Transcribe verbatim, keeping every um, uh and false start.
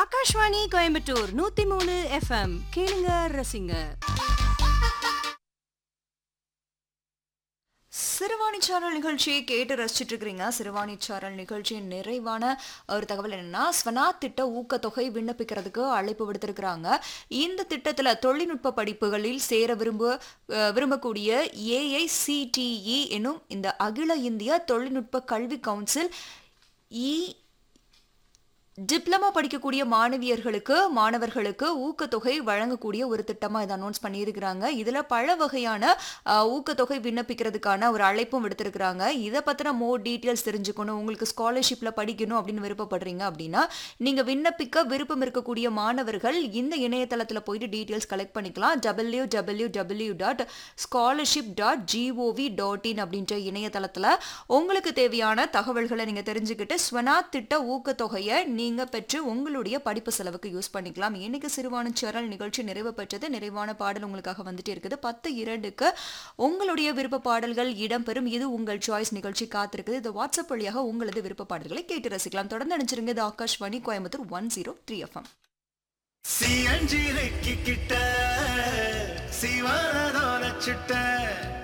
ஆகாஷ்வாணி கோயம்புத்தூர் நூத்தி மூணு எஃப்எம் கேளுங்க ரசிங்க. சிறுவாணி சாரல் நிகழ்ச்சியை கேட்டு ரசிச்சுட்டு இருக்கிறீங்க. சிறுவாணி சாரல் நிகழ்ச்சியின் நிறைவான ஒரு தகவல் என்னன்னா, ஸ்வனாத் திட்ட ஊக்கத்தொகை விண்ணப்பிக்கிறதுக்கு அழைப்பு விடுத்திருக்கிறாங்க. இந்த திட்டத்துல தொழில்நுட்ப படிப்புகளில் சேர விரும்ப விரும்பக்கூடிய ஏஐசிடிஇ எனும் இந்த அகில இந்திய தொழில்நுட்ப கல்வி கவுன்சில் இ டிப்ளமா படிக்கக்கூடிய மாணவியர்களுக்கு மாணவர்களுக்கு ஊக்கத்தொகை வழங்கக்கூடிய ஒரு திட்டமா இதை அனௌன்ஸ் பண்ணியிருக்கிறாங்க. இதுல பல வகையான ஊக்கத்தொகை விண்ணப்பிக்கிறதுக்கான ஒரு அழைப்பும் விடுத்திருக்கிறாங்க. இதை பத்தின மோர் டீட்டெயில்ஸ் தெரிஞ்சுக்கணும், உங்களுக்கு ஸ்காலர்ஷிப்ல படிக்கணும் அப்படின்னு விருப்பப்படுறீங்க அப்படின்னா நீங்க விண்ணப்பிக்க விருப்பம் இருக்கக்கூடிய மாணவர்கள் இந்த இணையதளத்துல போயிட்டு டீட்டெயில்ஸ் கலெக்ட் பண்ணிக்கலாம். W W W dot scholarship dot gov dot in அப்படின்ற இணையதளத்துல உங்களுக்கு தேவையான தகவல்களை நீங்க தெரிஞ்சுக்கிட்டு ஸ்வனாத் திட்ட ஊக்கத்தொகையை நீங்க பெற்று உங்களுடைய படிப்பு செலவுக்கு யூஸ் பண்ணிக்கலாம். இன்னைக்கு சிறுவாணி சாரல் நிகழ்ச்சி நிறைவு பெற்றது. நிறைவான பாடல் உங்களுக்காக வந்துட்டு இருக்குது. பத்து இரண்டுக்கு உங்களுடைய விருப்ப பாடல்கள் இடம்பெறும். இது உங்கள் சாய்ஸ் நிகழ்ச்சி காத்திருக்குது. இது வாட்ஸ்அப் வழியாக உங்களது விருப்ப பாடல்களை கேட்டு ரசிக்கலாம். தொடர்ந்து நினைச்சிருங்க. இது Akashvani Coimbatore one zero three FM. சிவனதோர சுட்ட